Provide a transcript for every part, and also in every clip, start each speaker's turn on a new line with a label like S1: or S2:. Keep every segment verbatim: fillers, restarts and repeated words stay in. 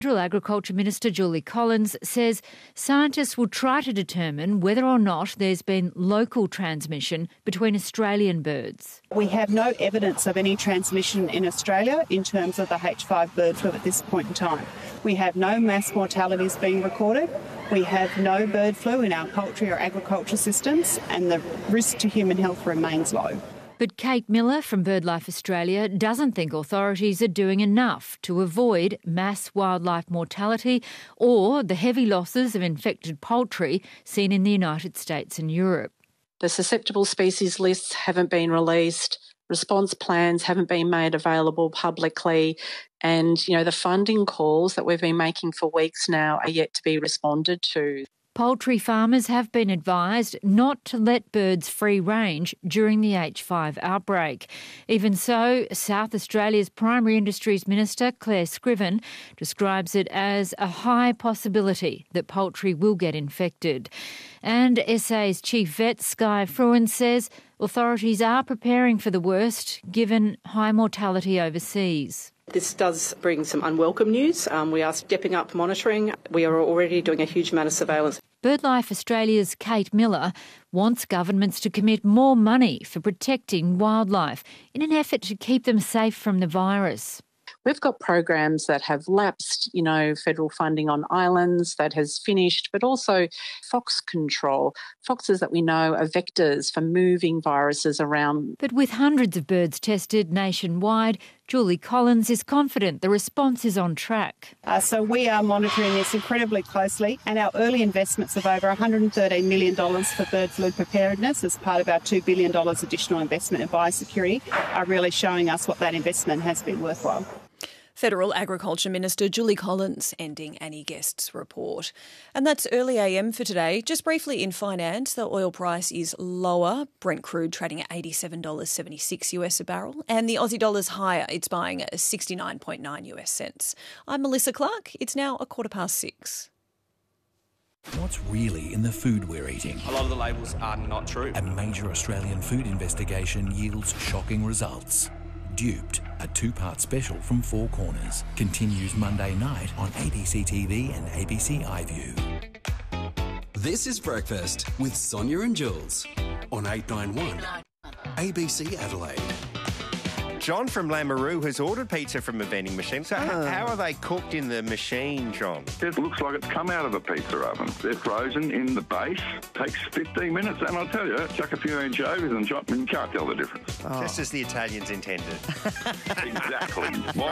S1: Federal Agriculture Minister Julie Collins says scientists will try to determine whether or not there's been local transmission between Australian birds.
S2: We have no evidence of any transmission in Australia in terms of the H five bird flu at this point in time. We have no mass mortalities being recorded. We have no bird flu in our poultry or agriculture systems, and the risk to human health remains low.
S1: But Kate Miller from BirdLife Australia doesn't think authorities are doing enough to avoid mass wildlife mortality or the heavy losses of infected poultry seen in the United States and Europe.
S3: The susceptible species lists haven't been released, response plans haven't been made available publicly, and, you know, the funding calls that we've been making for weeks now are yet to be responded to.
S1: Poultry farmers have been advised not to let birds free range during the H five outbreak. Even so, South Australia's Primary Industries Minister, Claire Scriven, describes it as a high possibility that poultry will get infected. And S A's Chief Vet, Skye Fruin, says authorities are preparing for the worst, given high mortality overseas.
S4: This does bring some unwelcome news. Um, we are stepping up monitoring. We are already doing a huge amount of surveillance.
S1: BirdLife Australia's Kate Miller wants governments to commit more money for protecting wildlife in an effort to keep them safe from the virus.
S3: We've got programs that have lapsed, you know, federal funding on islands that has finished, but also fox control. Foxes that we know are vectors for moving viruses around.
S1: But with hundreds of birds tested nationwide, Julie Collins is confident the response is on track.
S2: Uh, so we are monitoring this incredibly closely, and our early investments of over one hundred thirteen million dollars for bird flu preparedness as part of our two billion dollars additional investment in biosecurity are really showing us what that investment has been worthwhile.
S5: Federal Agriculture Minister Julie Collins ending Annie Guest's report. And that's early A M for today. Just briefly in finance, the oil price is lower. Brent crude trading at eighty-seven dollars seventy-six US a barrel. And the Aussie dollar's higher. It's buying at sixty-nine point nine US cents. I'm Melissa Clark. It's now a quarter past six.
S6: What's really in the food we're eating?
S7: A lot of the labels are not true.
S6: A major Australian food investigation yields shocking results. Duped, a two-part special from Four Corners, continues Monday night on A B C T V and A B C iView.
S8: This is Breakfast with Sonia and Jules on eight ninety-one A B C Adelaide.
S9: John from Lamoureux has ordered pizza from a vending machine. So
S10: Oh.
S9: how, how are they cooked in the machine, John?
S10: It looks like it's come out of a pizza oven. They're frozen in the base. Takes fifteen minutes, and I'll tell you, chuck a few anchovies and chop, and you can't tell the difference.
S9: Just as the Italians intended.
S10: Exactly.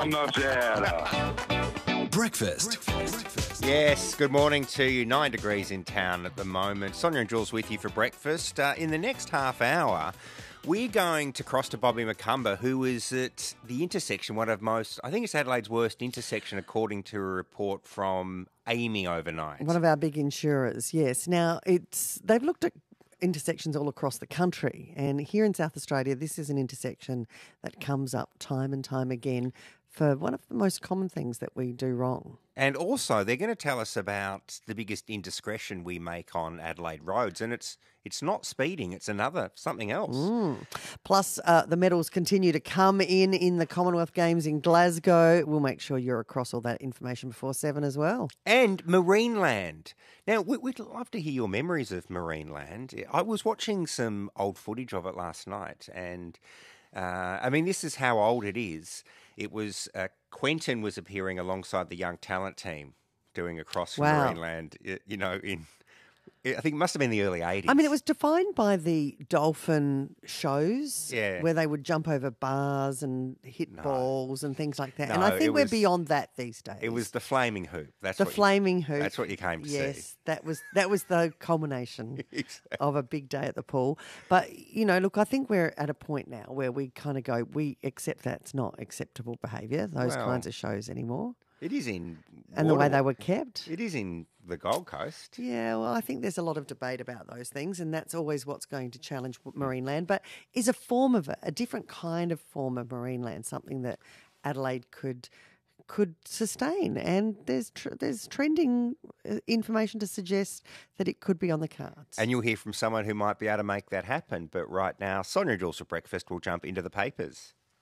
S10: Buonasera.
S8: Breakfast.
S9: Yes, good morning to you. Nine degrees in town at the moment. Sonia and Jules with you for breakfast. Uh, in the next half hour, we're going to cross to Bobby McCumber, who is at the intersection, one of most, I think it's Adelaide's worst intersection, according to a report from A M I overnight.
S11: One of our big insurers, yes. Now, it's they've looked at intersections all across the country, and here in South Australia, this is an intersection that comes up time and time again for one of the most common things that we do wrong.
S9: And also, they're going to tell us about the biggest indiscretion we make on Adelaide roads, and it's it's not speeding, it's another, something else.
S11: Mm. Plus, uh, the medals continue to come in in the Commonwealth Games in Glasgow. We'll make sure you're across all that information before seven as well.
S9: And Marineland. Now, we- we'd love to hear your memories of Marineland. I was watching some old footage of it last night, and, uh, I mean, this is how old it is. It was, uh, Quentin was appearing alongside the Young Talent team doing a cross from
S11: Wow.
S9: Marineland, y- you know, in, I think it must have been the early eighties.
S11: I mean, it was defined by the dolphin shows
S9: Yeah.
S11: where they would jump over bars and hit balls and things like that. and
S9: No,
S11: I think
S9: it
S11: we're
S9: was-
S11: beyond that these days.
S9: It was the flaming hoop. That's
S11: the
S9: what you-
S11: flaming hoop.
S9: That's what you came to
S11: yes,
S9: see.
S11: that was that was the culmination
S9: Exactly.
S11: of a big day at the pool. But you know, look, I think we're at a point now where we kind of go, we accept that's not acceptable behaviour. Those
S9: Well,
S11: kinds of shows anymore,
S9: It is in...
S11: and the way
S9: Water-
S11: they were kept.
S9: It is in the Gold Coast.
S11: Yeah, well, I think there's a lot of debate about those things, and that's always what's going to challenge Marineland. But is a form of it, a different kind of form of Marineland, something that Adelaide could could sustain? And there's tr- there's trending uh, information to suggest that it could be on the cards.
S9: And you'll hear from someone who might be able to make that happen. But right now, Sonia and Jules for breakfast will jump into the papers.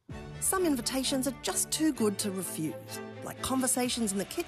S12: Some invitations are just too good to refuse, like conversations in the kitchen